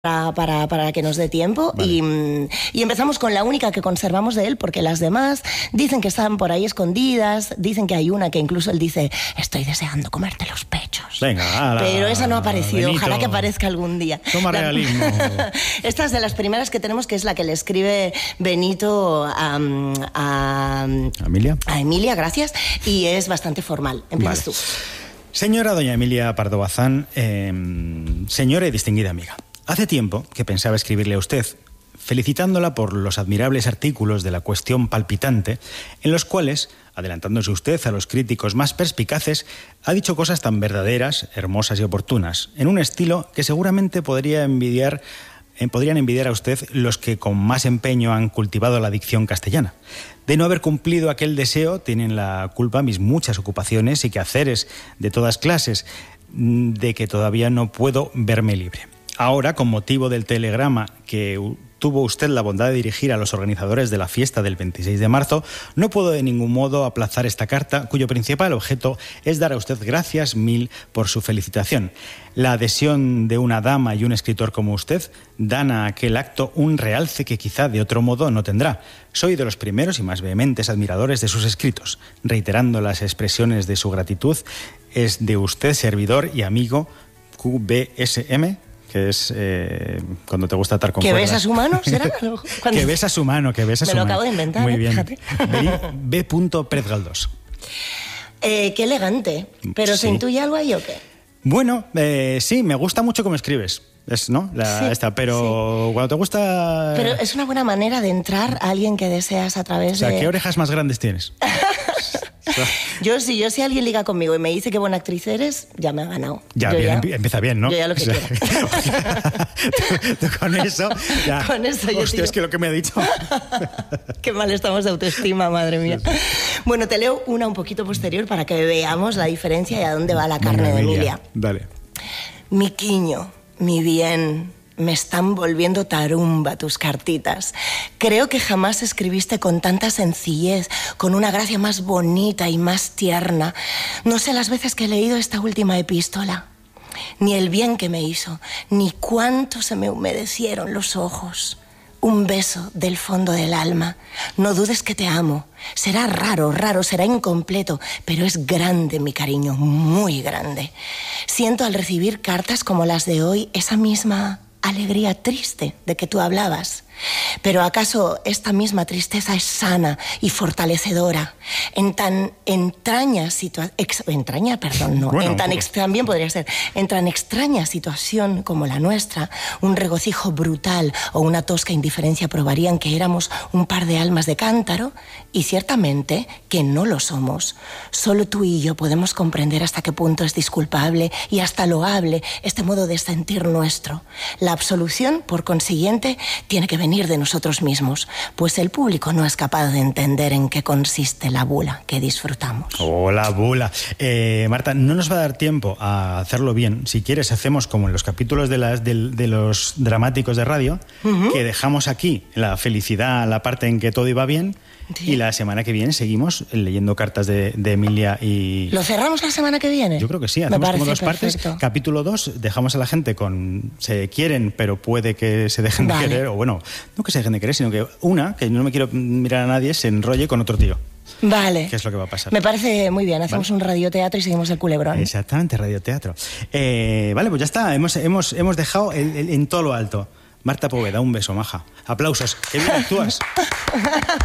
para que nos dé tiempo. Vale. Y empezamos con la única que conservamos de él, porque las demás dicen que están por ahí escondidas, dicen que hay una que incluso él dice, estoy deseando comerte los pechos. Venga, pero esa no ha aparecido, Benito. Ojalá que aparezca algún día. Toma realismo. Esta es de las primeras que tenemos, que es la que le escribe Benito a Emilia. A Emilia, gracias, y es bastante formal. Empiezas tú. Señora doña Emilia Pardo Bazán, señora y distinguida amiga. Hace tiempo que pensaba escribirle a usted, felicitándola por los admirables artículos de La Cuestión Palpitante, en los cuales, adelantándose usted a los críticos más perspicaces, ha dicho cosas tan verdaderas, hermosas y oportunas, en un estilo que seguramente podrían envidiar a usted los que con más empeño han cultivado la dicción castellana. De no haber cumplido aquel deseo tienen la culpa mis muchas ocupaciones y quehaceres de todas clases, de que todavía no puedo verme libre. Ahora, con motivo del telegrama que tuvo usted la bondad de dirigir a los organizadores de la fiesta del 26 de marzo, no puedo de ningún modo aplazar esta carta, cuyo principal objeto es dar a usted gracias mil por su felicitación. La adhesión de una dama y un escritor como usted dan a aquel acto un realce que quizá de otro modo no tendrá. Soy de los primeros y más vehementes admiradores de sus escritos. Reiterando las expresiones de su gratitud, es de usted servidor y amigo QBSM, que es cuando te gusta atar con ¿Que cuerdas. besa su mano? ¿Será? Que besa su mano, que besa su mano. Me lo acabo de inventar. Muy bien. Fíjate. B. Pérez Galdós. Qué elegante. ¿Pero Sí. se intuye algo ahí o qué? Bueno, sí, me gusta mucho cómo escribes. ¿No? Pero sí. Cuando te gusta... Pero es una buena manera de entrar a alguien que deseas a través de... ¿qué orejas más grandes tienes? Si alguien liga conmigo y me dice qué buena actriz eres, ya me ha ganado. Empieza bien, ¿no? Yo ya lo que quiero. Tú con eso... Ya. Con eso yo Hostia, tiro. es que lo que me ha dicho... Qué mal estamos de autoestima, madre mía. Bueno, te leo una un poquito posterior para que veamos la diferencia y a dónde va la carne de Emilia. Dale. Mi quiño, mi bien, me están volviendo tarumba tus cartitas. Creo que jamás escribiste con tanta sencillez, con una gracia más bonita y más tierna. No sé las veces que he leído esta última epístola, ni el bien que me hizo, ni cuánto se me humedecieron los ojos. Un beso del fondo del alma. No dudes que te amo. Será raro, será incompleto, pero es grande mi cariño, muy grande. Siento al recibir cartas como las de hoy esa misma alegría triste de que tú hablabas. Pero ¿acaso esta misma tristeza es sana y fortalecedora? También podría ser. En tan extraña situación como la nuestra, un regocijo brutal o una tosca indiferencia probarían que éramos un par de almas de cántaro, y ciertamente que no lo somos. Solo tú y yo podemos comprender hasta qué punto es disculpable y hasta loable este modo de sentir nuestro. La absolución, por consiguiente, tiene que venir de nosotros mismos, pues el público no es capaz de entender en qué consiste la bula que disfrutamos. La bula. Marta, no nos va a dar tiempo a hacerlo bien. Si quieres, hacemos como en los capítulos de los dramáticos de radio, que dejamos aquí la felicidad, la parte en que todo iba bien, sí. Y la semana que viene seguimos leyendo cartas de Emilia y... ¿Lo cerramos la semana que viene? Yo creo que sí, hacemos como dos perfecto. partes. Capítulo 2, dejamos a la gente con se quieren, pero puede que se dejen de querer, o bueno, no que se dejen de querer, sino que no me quiero mirar a nadie, se enrolle con otro tío. Vale. ¿Qué es lo que va a pasar? Me parece muy bien, hacemos un radioteatro y seguimos el culebrón. Exactamente, radioteatro. Vale, pues ya está, hemos dejado en todo lo alto. Marta Poveda, un beso, maja. Aplausos, que bien actúas.